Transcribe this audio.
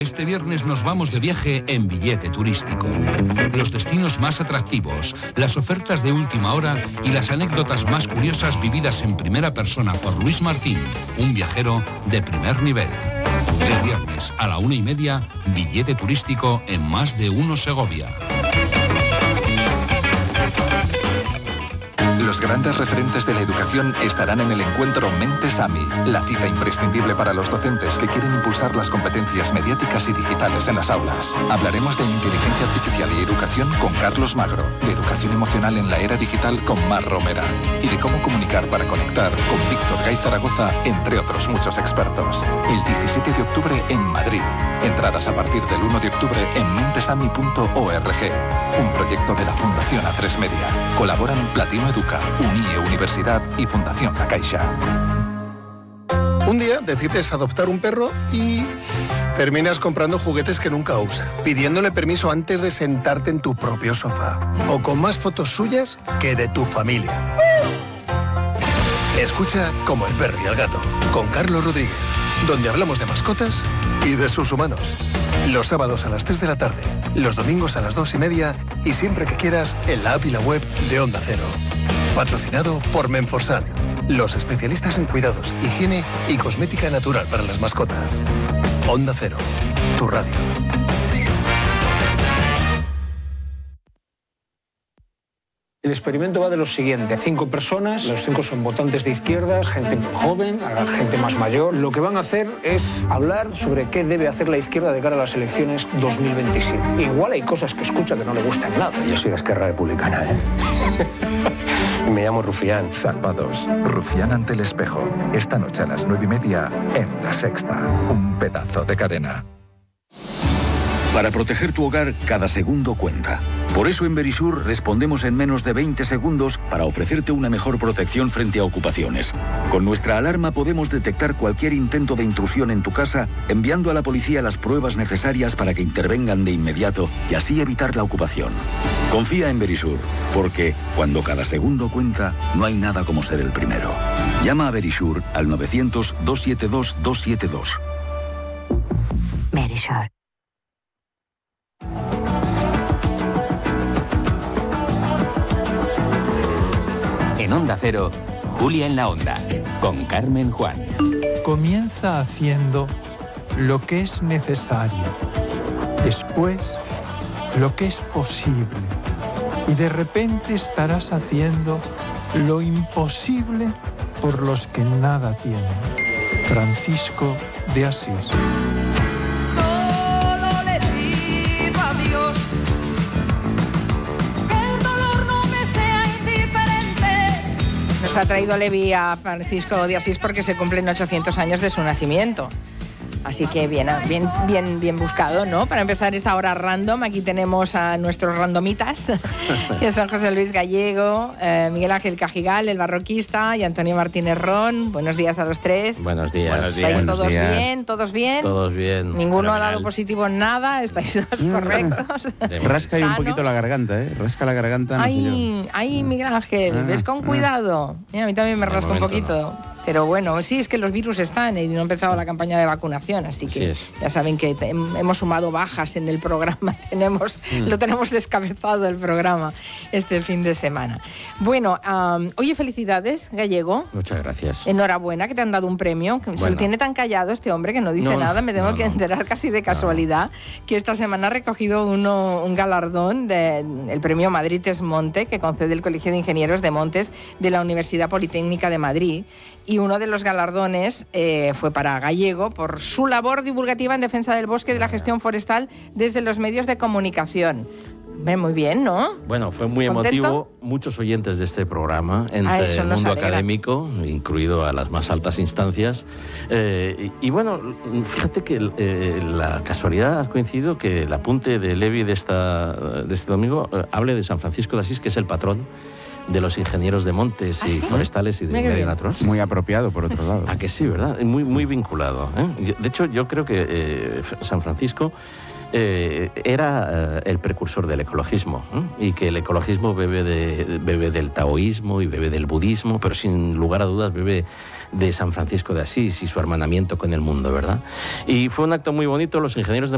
Este viernes nos vamos de viaje en Billete Turístico. Los destinos más atractivos, las ofertas de última hora y las anécdotas más curiosas vividas en primera persona por Luis Martín, un viajero de primer nivel. El viernes a la 1:30, Billete Turístico en Más de Uno Segovia. Los grandes referentes de la educación estarán en el encuentro Mentes AMI, la cita imprescindible para los docentes que quieren impulsar las competencias mediáticas y digitales en las aulas. Hablaremos de inteligencia artificial y educación con Carlos Magro, de educación emocional en la era digital con Mar Romera y de cómo comunicar para conectar con Víctor Gay Zaragoza, entre otros muchos expertos. El 17 de octubre en Madrid. Entradas a partir del 1 de octubre en mentesami.org. Un proyecto de la Fundación A3 Media. Colaboran Platino Educa, UNIE Universidad y Fundación La Caixa. Un día decides adoptar un perro y terminas comprando juguetes que nunca usa, pidiéndole permiso antes de sentarte en tu propio sofá, o con más fotos suyas que de tu familia. Escucha Como el perro y el gato, con Carlos Rodríguez, donde hablamos de mascotas y de sus humanos. Los sábados a las 3 de la tarde, los domingos a las 2:30 y siempre que quieras en la app y la web de Onda Cero. Patrocinado por Menforsan, los especialistas en cuidados, higiene y cosmética natural para las mascotas. Onda Cero, tu radio. El experimento va de lo siguiente: 5 personas, los 5 son votantes de izquierdas, gente joven, gente más mayor. Lo que van a hacer es hablar sobre qué debe hacer la izquierda de cara a las elecciones 2027. Igual hay cosas que escucha que no le gustan nada. Yo soy de Esquerra Republicana, ¿eh? Me llamo Rufián. Salvados. Rufián ante el espejo. Esta noche a las 9:30 en La Sexta. Un pedazo de cadena. Para proteger tu hogar, cada segundo cuenta. Por eso en Verisur respondemos en menos de 20 segundos para ofrecerte una mejor protección frente a ocupaciones. Con nuestra alarma podemos detectar cualquier intento de intrusión en tu casa, enviando a la policía las pruebas necesarias para que intervengan de inmediato y así evitar la ocupación. Confía en Verisur, porque cuando cada segundo cuenta, no hay nada como ser el primero. Llama a Verisur al 900-272-272. Verisur. En Onda Cero, Julia en la Onda, con Carmen Juan. Comienza haciendo lo que es necesario, después lo que es posible, y de repente estarás haciendo lo imposible por los que nada tienen. Francisco de Asís. Nos ha traído Levi a Francisco de Asís porque se cumplen 800 años de su nacimiento. Así que bien buscado, ¿no? Para empezar esta hora random, aquí tenemos a nuestros randomitas, que son José Luis Gallego, Miguel Ángel Cajigal, el barroquista, y Antonio Martínez Ron. Buenos días a los tres. Buenos días. ¿Estáis todos bien? ¿Todos bien? Todos bien. Ninguno ha dado positivo en nada, estáis todos correctos. Rasca ahí un poquito la garganta, ¿eh? Rasca la garganta. Ay, Miguel Ángel, ves con cuidado. Mira, a mí también me rasca un poquito. No. Pero bueno, sí, es que los virus están y no ha empezado la campaña de vacunación, así que ya saben que hemos sumado bajas en el programa, lo tenemos descabezado el programa este fin de semana. Bueno, oye, felicidades, Gallego. Muchas gracias. Enhorabuena, que te han dado un premio. Se lo tiene tan callado este hombre que no dice nada, me tengo que enterar casi de casualidad, que esta semana ha recogido un galardón del premio Madrid es Monte, que concede el Colegio de Ingenieros de Montes de la Universidad Politécnica de Madrid. Y uno de los galardones fue para Gallego por su labor divulgativa en defensa del bosque y de la gestión forestal desde los medios de comunicación. Muy bien, ¿no? Bueno, fue muy emotivo. Muchos oyentes de este programa, entre el mundo académico, incluido a las más altas instancias. Y bueno, fíjate que la casualidad ha coincidido que el apunte de Levi de este domingo hable de San Francisco de Asís, que es el patrón de los ingenieros de montes y forestales y de medio natural. Muy apropiado, por otro lado. ¿A que sí, verdad? Muy vinculado, ¿eh? De hecho, yo creo que San Francisco era el precursor del ecologismo, y que el ecologismo bebe del taoísmo y bebe del budismo, pero sin lugar a dudas bebe de San Francisco de Asís y su hermanamiento con el mundo, ¿verdad? Y fue un acto muy bonito. Los ingenieros de